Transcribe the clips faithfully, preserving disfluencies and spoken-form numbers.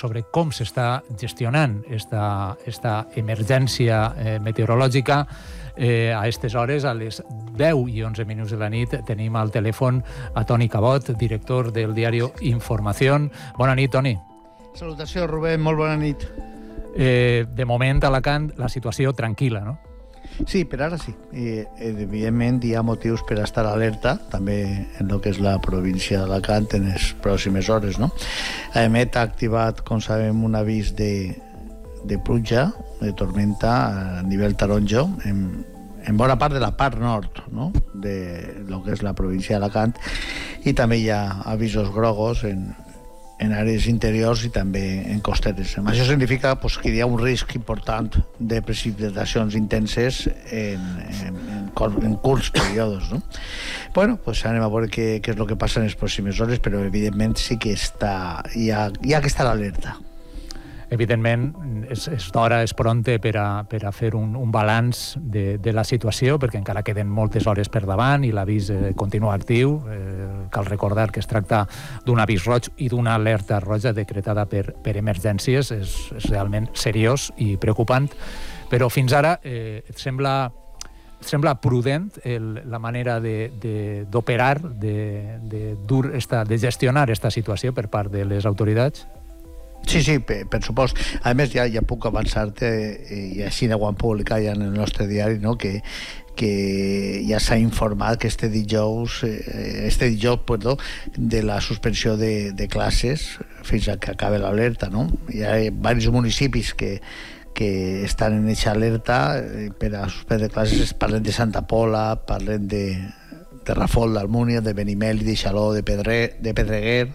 sobre com s'està gestionant esta, esta emergència eh, meteorològica. Eh, a aquestes hores, a les deu i onze minuts de la nit, tenim al telèfon a Toni Cabot, director del diari Información. Bona nit, Toni. Salutació, Rubén, molt bona nit. Eh, de moment, a Alacant, la situació tranquil·la, no? Sí, per ara sí. I, evidentment, hi ha motius per estar alerta, també en el que és la província d'Alacant en les pròximes hores, no? Emet ha activat, com sabem, un avís de, de pluja, de tormenta a nivell taronja, en, en bona part de la part nord, no?, de lo que és la província d'Alacant, i també hi ha avisos grogos en, en àrees interiors i també en costeres. Això significa pues, que hi ha un risc important de precipitacions intenses en, en, en, en curts períodes, no? Bueno, pues anem a veure què, què és el que passa en les pròximes hores, però evidentment sí que està, hi ha, hi ha que estar alerta. Evidentment, és, és d'hora, és pronte per a, per a fer un, un balanç de, de la situació, perquè encara queden moltes hores per davant i l'avís eh, continua actiu. Eh, cal recordar que es tracta d'un avís roig i d'una alerta roja decretada per, per emergències. És, és realment seriós i preocupant, però fins ara eh, et sembla... sembla prudent el, la manera d'operar, de, de, de, de, dur esta, de gestionar aquesta situació per part de les autoritats? Sí, sí, per, per supost. A més, ja, ja puc avançar-te, eh, i així ho han publicat ja en el nostre diari, no?, que, que ja s'ha informat que este dijous, eh, este dijous perdó, de la suspensió de, de classes fins a que acabe l'alerta, no? Hi ha diversos municipis que, que estan en aquesta alerta eh, per a suspendre classes. Parlem de Santa Pola, parlem de, de Rafol, d'Almúnia, de Benimeli, de Xaló, de, Pedre, de Pedreguer,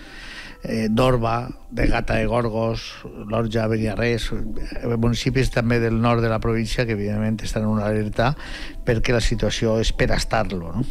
Eh, d'Orba, de Gata de Gorgos, l'Orja, Beniarrés, municipis també del nord de la província que evidentment estan en una alerta perquè la situació és per estar-lo, no?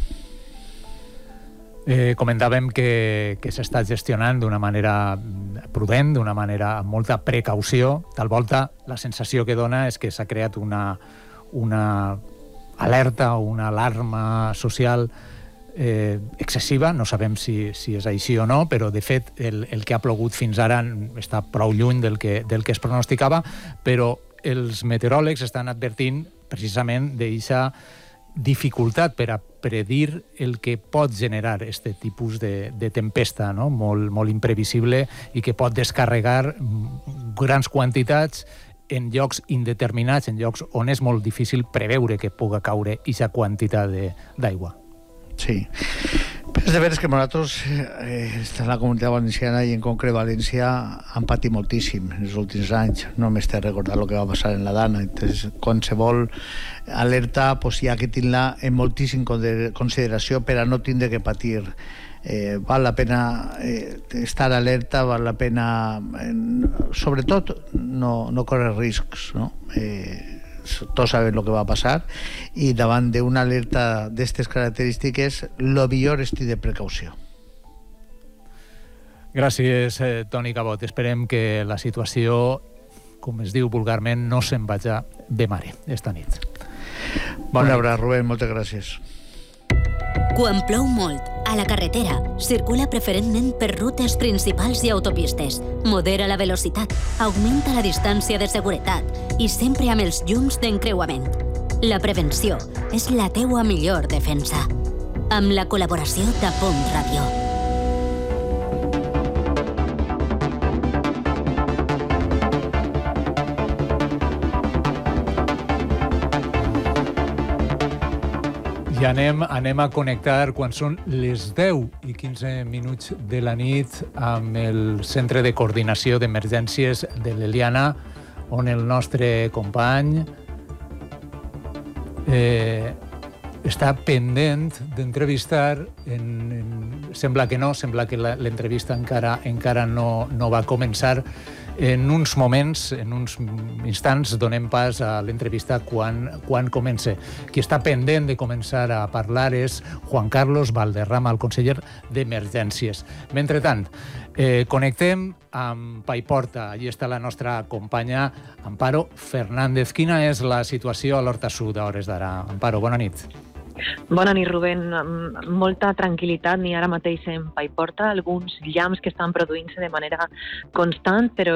Eh, comentàvem que, que s'està gestionant d'una manera prudent, d'una manera amb molta precaució. Tal volta la sensació que dona és que s'ha creat una, una alerta o una alarma social Eh, excessiva. No sabem si, si és així o no, però de fet el, el que ha plogut fins ara està prou lluny del que, del que es pronosticava, però els meteoròlegs estan advertint precisament d'aquesta dificultat per a predir el que pot generar aquest tipus de, de tempesta, no?, molt, molt imprevisible i que pot descarregar grans quantitats en llocs indeterminats, en llocs on és molt difícil preveure que puga caure aquesta quantitat d'aigua. Sí. És de veres que nosaltres, eh, en la comunitat valenciana i en concret València, han patit moltíssim en els últims anys. No m'estic recordant el que va passar en la Dana. Entonces, qualsevol alerta pues, hi ha que tenir-la en moltíssim consideració per a no tindre que patir. Eh, val la pena eh, estar alerta, val la pena, eh, sobretot, no, no córrer riscs, no? Eh, tots sabem el que va passar i davant d'una alerta d'aquestes característiques el millor és de precaució. Gràcies, eh, Toni Cabot. Esperem que la situació, com es diu vulgarment, no se'n vagi de mare esta nit. Bona Una abraçada, Rubén, moltes gràcies. Quan plou molt, a la carretera, circula preferentment per rutes principals i autopistes. Modera la velocitat, augmenta la distància de seguretat i sempre amb els llums d'encreuament. La prevenció és la teua millor defensa. Amb la col·laboració de Pont Ràdio. I anem, anem a connectar quan són les deu i quinze minuts de la nit amb el Centre de Coordinació d'Emergències de l'Eliana, on el nostre company eh, està pendent d'entrevistar. En, en, sembla que no, sembla que l'entrevista encara, encara no, no va començar. En uns moments, en uns instants, donem pas a l'entrevista quan, quan comença. Qui està pendent de començar a parlar és Juan Carlos Valderrama, el conseller d'Emergències. Mentrestant, eh, connectem amb Paiporta. Allí està la nostra companya Amparo Fernández. Quina és la situació a l'Horta Sud a hores d'ara? Amparo, bona nit. Bona nit, Rubén. Molta tranquil·litat ni ara mateix en Paiporta, alguns llamps que estan produint-se de manera constant, però